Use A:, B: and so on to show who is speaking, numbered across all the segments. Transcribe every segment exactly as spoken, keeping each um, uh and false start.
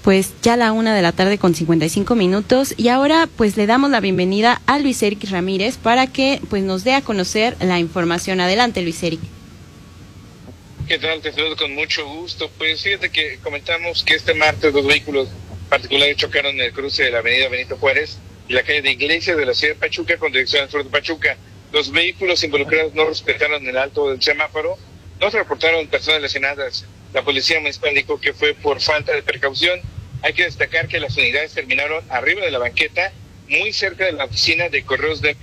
A: pues ya la una de la tarde con cincuenta y cinco minutos y ahora pues le damos la bienvenida a Luis Eric Ramírez para que pues nos dé a conocer la información. Adelante, Luis Eric.
B: ¿Qué tal? Te saludo con mucho gusto. Pues fíjate que comentamos que este martes dos vehículos particulares chocaron en el cruce de la avenida Benito Juárez y la calle de Iglesia de la ciudad de Pachuca con dirección al sur de Pachuca. Los vehículos involucrados no respetaron el alto del semáforo, no se reportaron personas lesionadas. La policía municipal indicó que fue por falta de precaución. Hay que destacar que las unidades terminaron arriba de la banqueta, muy cerca de la oficina de correos de...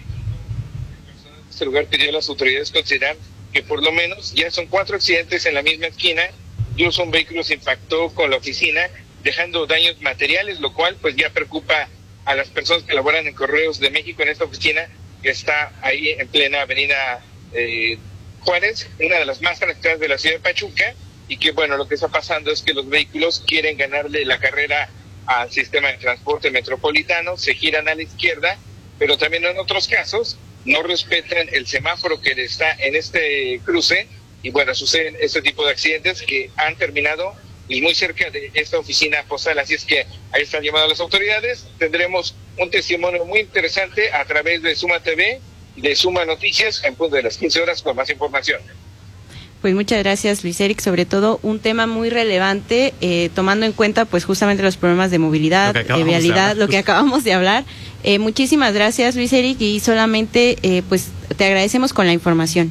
B: Este lugar pidió a las autoridades considerar que por lo menos ya son cuatro accidentes en la misma esquina y un vehículo se impactó con la oficina, dejando daños materiales, lo cual pues ya preocupa a las personas que laboran en Correos de México en esta oficina que está ahí en plena avenida eh, Juárez, una de las más transitadas de la ciudad de Pachuca, y que bueno, lo que está pasando es que los vehículos quieren ganarle la carrera al sistema de transporte metropolitano, se giran a la izquierda, pero también en otros casos no respetan el semáforo que está en este cruce, y bueno, suceden este tipo de accidentes que han terminado y muy cerca de esta oficina postal, así es que ahí están llamadas las autoridades. Tendremos un testimonio muy interesante a través de Suma T V, de Suma Noticias, en punto de las quince horas con más información.
A: Pues muchas gracias, Luis Eric, sobre todo un tema muy relevante, eh, tomando en cuenta pues justamente los problemas de movilidad, de vialidad, lo que acabamos de hablar. Eh, muchísimas gracias, Luis Eric, y solamente eh, pues te agradecemos con la información.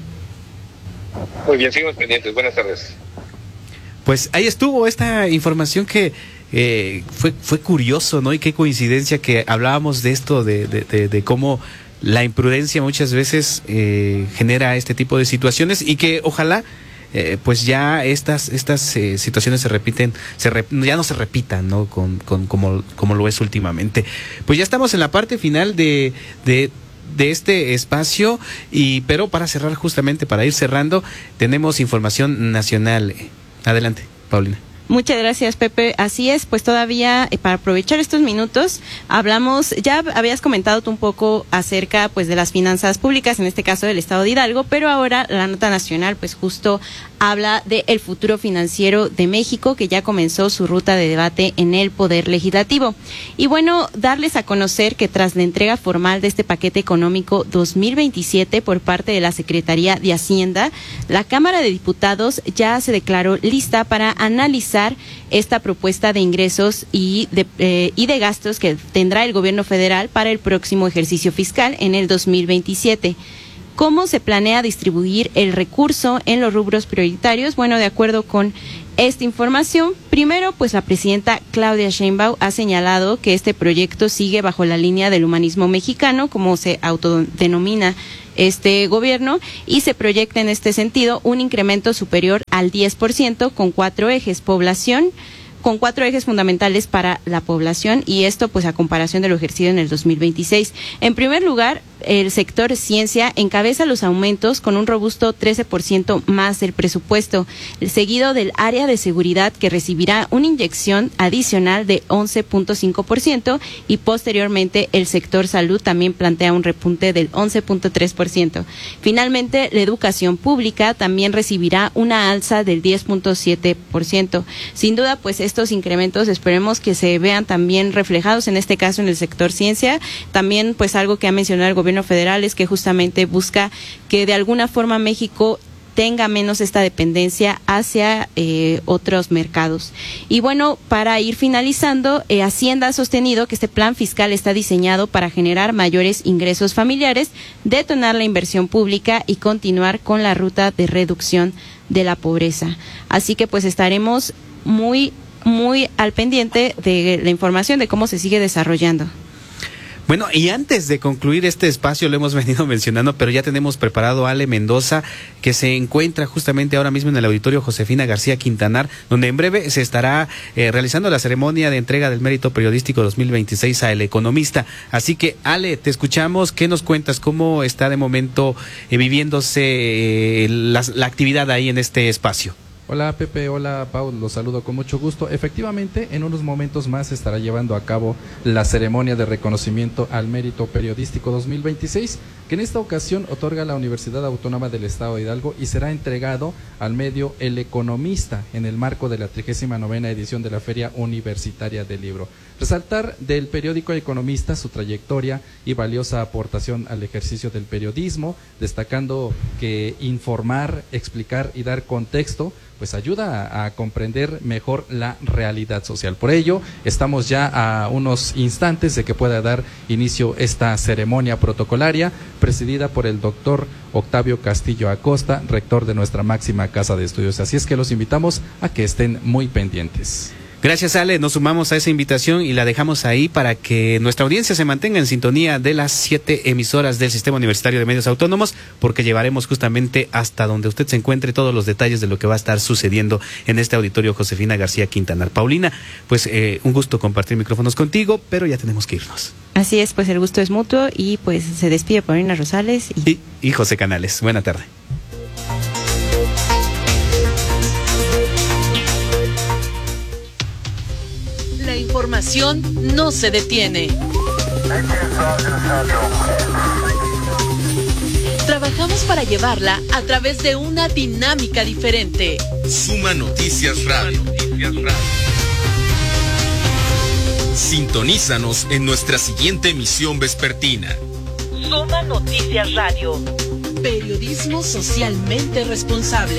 B: Muy bien, seguimos pendientes. Buenas tardes.
C: Pues ahí estuvo esta información que eh, fue fue curioso, ¿no? Y qué coincidencia que hablábamos de esto, de, de, de, de cómo la imprudencia muchas veces eh, genera este tipo de situaciones y que ojalá eh, pues ya estas estas eh, situaciones se repiten, se rep, ya no se repitan, ¿no? Con, con como como lo es últimamente. Pues ya estamos en la parte final de de de este espacio y pero para cerrar justamente para ir cerrando tenemos información nacional. Adelante, Paulina.
A: Muchas gracias, Pepe. Así es, pues todavía eh, para aprovechar estos minutos, hablamos, ya habías comentado tú un poco acerca pues de las finanzas públicas, en este caso del Estado de Hidalgo, pero ahora la nota nacional pues justo habla del futuro financiero de México, que ya comenzó su ruta de debate en el Poder Legislativo. Y bueno, darles a conocer que tras la entrega formal de este paquete económico dos mil veintisiete por parte de la Secretaría de Hacienda, la Cámara de Diputados ya se declaró lista para analizar esta propuesta de ingresos y de, eh, y de gastos que tendrá el gobierno federal para el próximo ejercicio fiscal en el dos mil veintisiete. ¿Cómo se planea distribuir el recurso en los rubros prioritarios? Bueno, de acuerdo con esta información, primero, pues la presidenta Claudia Sheinbaum ha señalado que este proyecto sigue bajo la línea del humanismo mexicano, como se autodenomina este gobierno, y se proyecta en este sentido un incremento superior al diez por ciento con cuatro ejes: población, con cuatro ejes fundamentales para la población, y esto pues a comparación de lo ejercido en el dos mil veintiséis. En primer lugar, el sector ciencia encabeza los aumentos con un robusto trece por ciento más del presupuesto, seguido del área de seguridad, que recibirá una inyección adicional de once punto cinco por ciento, y posteriormente el sector salud también plantea un repunte del once punto tres por ciento. Finalmente, la educación pública también recibirá una alza del diez punto siete por ciento. Sin duda, pues estos incrementos esperemos que se vean también reflejados en este caso en el sector ciencia. También pues algo que ha mencionado el gobierno federal es que justamente busca que de alguna forma México tenga menos esta dependencia hacia eh, otros mercados. Y bueno, para ir finalizando, eh, Hacienda ha sostenido que este plan fiscal está diseñado para generar mayores ingresos familiares, detonar la inversión pública y continuar con la ruta de reducción de la pobreza. Así que pues estaremos muy muy al pendiente de la información de cómo se sigue desarrollando.
C: Bueno, y antes de concluir este espacio, lo hemos venido mencionando, pero ya tenemos preparado a Ale Mendoza, que se encuentra justamente ahora mismo en el auditorio Josefina García Quintanar, donde en breve se estará eh, realizando la ceremonia de entrega del Mérito Periodístico dos mil veintiséis a El Economista. Así que, Ale, te escuchamos. ¿Qué nos cuentas? ¿Cómo está de momento eh, viviéndose eh, la, la actividad ahí en este espacio?
D: Hola Pepe, hola Pau, los saludo con mucho gusto. Efectivamente, en unos momentos más se estará llevando a cabo la ceremonia de reconocimiento al mérito periodístico dos mil veintiséis, que en esta ocasión otorga la Universidad Autónoma del Estado de Hidalgo y será entregado al medio El Economista en el marco de la trigésima novena edición de la Feria Universitaria del Libro. Resaltar del periódico Economista su trayectoria y valiosa aportación al ejercicio del periodismo, destacando que informar, explicar y dar contexto pues ayuda a, a comprender mejor la realidad social. Por ello, estamos ya a unos instantes de que pueda dar inicio esta ceremonia protocolaria presidida por el doctor Octavio Castillo Acosta, rector de nuestra máxima casa de estudios. Así es que los invitamos a que estén muy pendientes.
C: Gracias, Ale, nos sumamos a esa invitación y la dejamos ahí para que nuestra audiencia se mantenga en sintonía de las siete emisoras del Sistema Universitario de Medios Autónomos, porque llevaremos justamente hasta donde usted se encuentre todos los detalles de lo que va a estar sucediendo en este auditorio Josefina García Quintanar. Paulina, pues eh, un gusto compartir micrófonos contigo, pero ya tenemos que irnos.
A: Así es, pues el gusto es mutuo y pues se despide Paulina Rosales y,
C: y, y José Canales. Buena tarde.
E: La información no se detiene. Trabajamos para llevarla a través de una dinámica diferente.
F: Suma Noticias Radio. Sintonízanos en nuestra siguiente emisión vespertina.
E: Suma Noticias Radio. Periodismo socialmente responsable.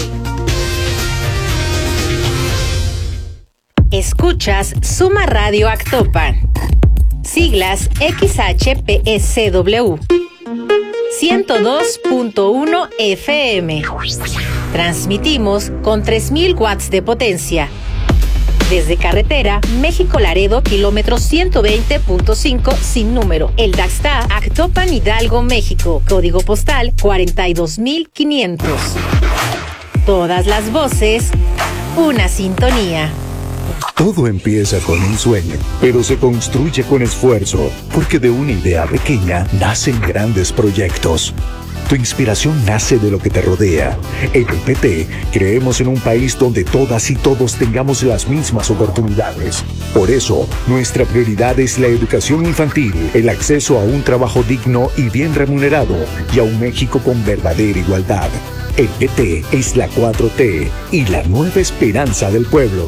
G: Escuchas Suma Radio Actopan. Siglas X H P S W. ciento dos punto uno F M. Transmitimos con tres mil watts de potencia. Desde carretera México-Laredo, kilómetro ciento veinte punto cinco sin número. El Daxta, Actopan, Hidalgo, México. Código postal cuarenta y dos mil quinientos. Todas las voces, una sintonía.
H: Todo empieza con un sueño, pero se construye con esfuerzo, porque de una idea pequeña nacen grandes proyectos. Tu inspiración nace de lo que te rodea. En el P T creemos en un país donde todas y todos tengamos las mismas oportunidades. Por eso, nuestra prioridad es la educación infantil, el acceso a un trabajo digno y bien remunerado, y a un México con verdadera igualdad. El P T es la cuatro T y la nueva esperanza del pueblo.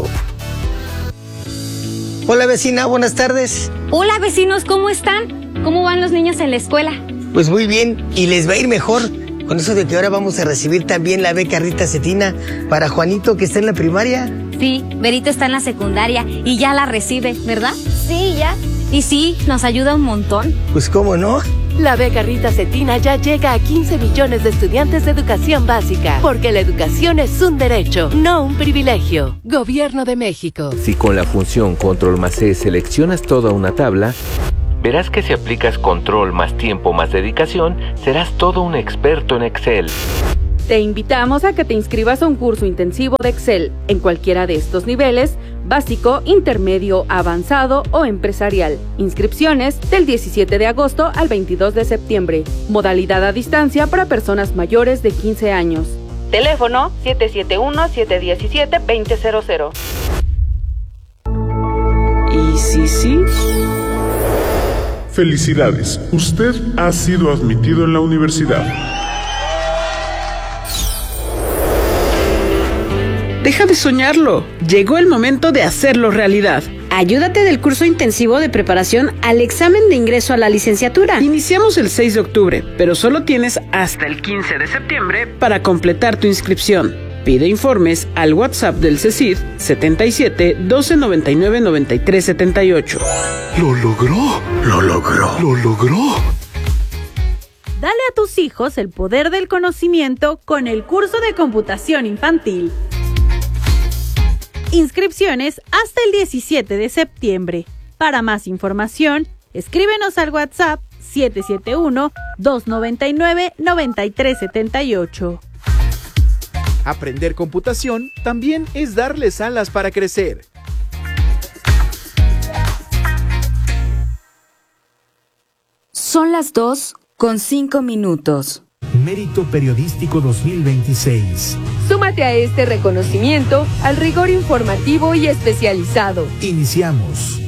I: Hola vecina, buenas tardes.
J: Hola vecinos, ¿cómo están? ¿Cómo van los niños en la escuela?
I: Pues muy bien, y les va a ir mejor con eso de que ahora vamos a recibir también la beca Rita Cetina para Juanito, que está en la primaria.
J: Sí, Berito está en la secundaria y ya la recibe, ¿verdad?
K: Sí, ya.
J: Y sí, nos ayuda un montón.
I: Pues cómo no.
L: La beca Rita Cetina ya llega a quince millones de estudiantes de educación básica, porque la educación es un derecho, no un privilegio. Gobierno de México.
M: Si con la función Control más C seleccionas toda una tabla, verás que si aplicas control más tiempo más dedicación, serás todo un experto en Excel.
N: Te invitamos a que te inscribas a un curso intensivo de Excel en cualquiera de estos niveles: básico, intermedio, avanzado o empresarial. Inscripciones del diecisiete de agosto al veintidós de septiembre. Modalidad a distancia para personas mayores de quince años. Teléfono siete siete uno, siete uno siete, dos cero cero cero.
O: ¿Y sí, sí?
P: Felicidades, usted ha sido admitido en la universidad.
O: Deja de soñarlo. Llegó el momento de hacerlo realidad.
Q: Ayúdate del curso intensivo de preparación al examen de ingreso a la licenciatura.
O: Iniciamos el seis de octubre, pero solo tienes hasta el quince de septiembre para completar tu inscripción. Pide informes al WhatsApp del CECID setenta y siete, doce, noventa y nueve, noventa y tres, setenta y ocho.
H: ¡Lo logró! ¡Lo logró! ¡Lo logró!
R: Dale a tus hijos el poder del conocimiento con el curso de computación infantil. Inscripciones hasta el diecisiete de septiembre. Para más información, escríbenos al WhatsApp siete siete uno, dos nueve nueve, nueve tres siete ocho.
S: Aprender computación también es darles alas para crecer.
T: Son las dos con cinco minutos.
K: Mérito Periodístico dos mil veintiséis.
T: Súmate a este reconocimiento al rigor informativo y especializado.
K: Iniciamos.